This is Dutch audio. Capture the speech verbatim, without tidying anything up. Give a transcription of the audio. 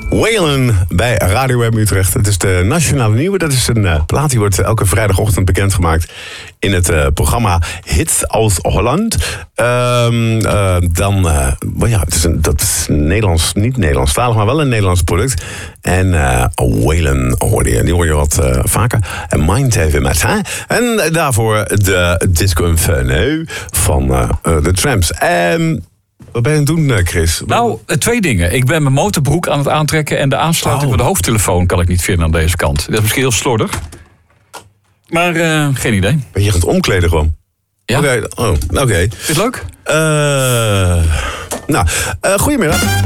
Waylon bij Radio W M Utrecht. Het is de Nationale Nieuwe. Dat is een uh, plaat die wordt elke vrijdagochtend bekendgemaakt in het uh, programma Hits aus Holland. Uh, uh, dan, uh, well ja, het is een, dat is Nederlands, niet Nederlandstalig, maar wel een Nederlands product. En uh, Waylon hoorde je, die hoor je wat uh, vaker. En Mind Even Matin. En uh, daarvoor de Disco Inferno van uh, uh, de Tramps. En wat ben je aan het doen, Chris? Nou, twee dingen. Ik ben mijn motorbroek aan het aantrekken en de aansluiting Oh. voor de hoofdtelefoon kan ik niet vinden aan deze kant. Dat is misschien heel slordig. Maar uh, geen idee. Ben je aan het omkleden gewoon? Ja. Oké, okay. oh, oké. Okay. Is het leuk? Uh, nou, uh, goedemiddag.